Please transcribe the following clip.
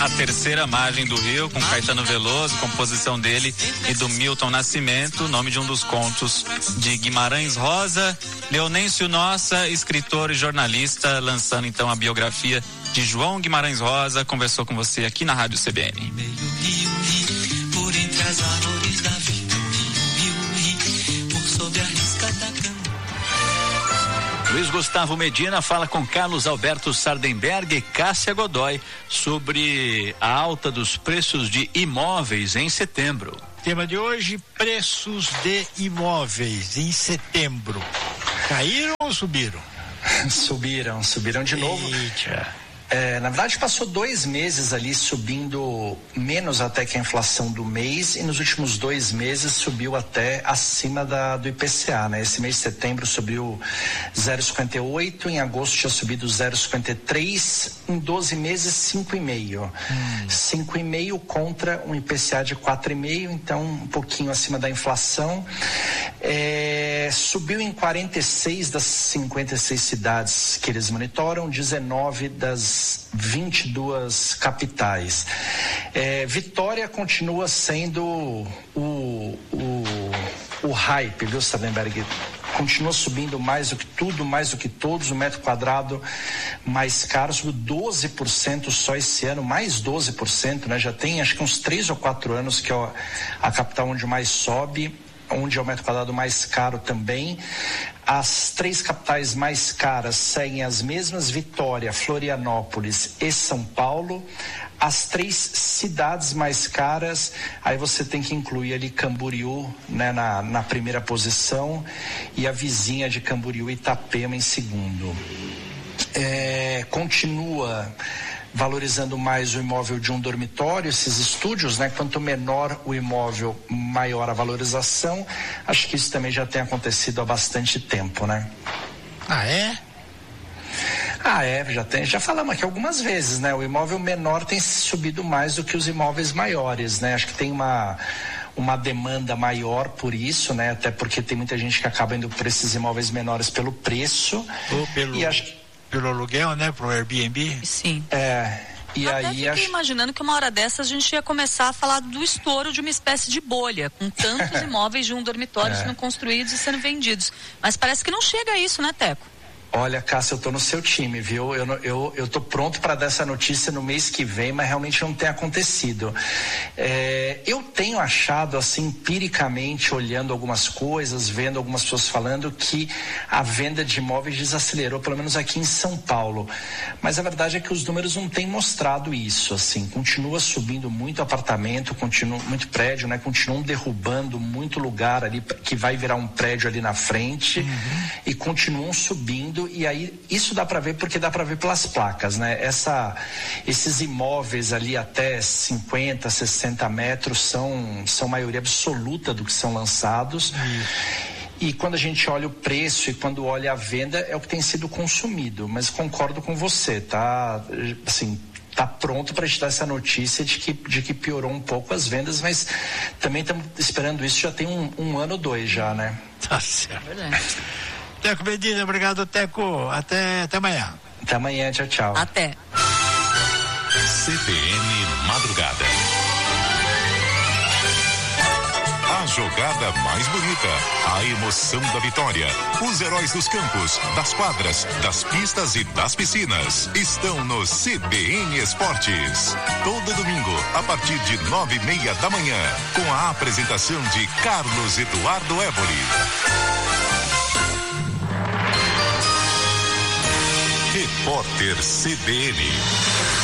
A Terceira Margem do Rio, com Caetano Veloso, composição dele e do Milton Nascimento, nome de um dos contos de Guimarães Rosa. Leonêncio Nossa, escritor e jornalista, lançando então a biografia de João Guimarães Rosa, conversou com você aqui na Rádio CBN. Por entre as árvores da vida, por sobre a risca da cama. Luiz Gustavo Medina fala com Carlos Alberto Sardenberg e Cássia Godoy sobre a alta dos preços de imóveis em setembro. Tema de hoje, preços de imóveis em setembro. Caíram ou subiram? Subiram de novo. Na verdade, passou 2 meses ali subindo menos até que a inflação do mês, e nos últimos 2 meses subiu até acima do IPCA, né? Esse mês de setembro subiu 0,58, em agosto tinha subido 0,53, em 12 meses 5,5. 5,5 contra um IPCA de 4,5, então um pouquinho acima da inflação. Subiu em 46 das 56 cidades que eles monitoram, 19 das 22 capitais. Vitória continua sendo o hype, viu, Sardenberg? Continua subindo mais do que tudo, mais do que todos. O metro quadrado mais caro subiu 12% só esse ano, mais 12%, né? Já tem acho que uns 3 ou 4 anos que é a capital onde mais sobe, onde é o metro quadrado mais caro também. As 3 capitais mais caras seguem as mesmas: Vitória, Florianópolis e São Paulo. As 3 cidades mais caras, aí você tem que incluir ali Camboriú, né, na primeira posição, e a vizinha de Camboriú, Itapema, em segundo. Continua valorizando mais o imóvel de um dormitório, esses estúdios, né? Quanto menor o imóvel, maior a valorização. Acho que isso também já tem acontecido há bastante tempo, né? Já falamos aqui algumas vezes, né? O imóvel menor tem subido mais do que os imóveis maiores, né? Acho que tem uma demanda maior por isso, né? Até porque tem muita gente que acaba indo por esses imóveis menores pelo preço. Ou pelo aluguel, né? Pro Airbnb. Sim. E até aí fiquei imaginando que uma hora dessas a gente ia começar a falar do estouro de uma espécie de bolha, com tantos imóveis de um dormitório sendo construídos e sendo vendidos. Mas parece que não chega a isso, né, Teco? Olha, Cássia, eu tô no seu time, viu? Eu tô pronto para dar essa notícia no mês que vem, mas realmente não tem acontecido. Eu tenho achado, assim, empiricamente, olhando algumas coisas, vendo algumas pessoas falando que a venda de imóveis desacelerou, pelo menos aqui em São Paulo. Mas a verdade é que os números não têm mostrado isso, assim. Continua subindo muito apartamento, muito prédio, né? Continuam derrubando muito lugar ali, que vai virar um prédio ali na frente, e continuam subindo. E aí isso dá para ver, porque dá para ver pelas placas, né? Esses imóveis ali até 50, 60 metros são maioria absoluta do que são lançados. E quando a gente olha o preço e quando olha a venda, é o que tem sido consumido. Mas concordo com você, tá? Assim, tá pronto para a gente dar essa notícia de que piorou um pouco as vendas, mas também estamos esperando isso já tem um ano ou 2 já, né? Tá certo. Teco Medina, obrigado, Teco. Até amanhã. Até amanhã, tchau, tchau. Até. CBN Madrugada. A jogada mais bonita, a emoção da vitória, os heróis dos campos, das quadras, das pistas e das piscinas estão no CBN Esportes. Todo domingo, a partir de 9:30 da manhã, com a apresentação de Carlos Eduardo Évoli. Repórter CBN.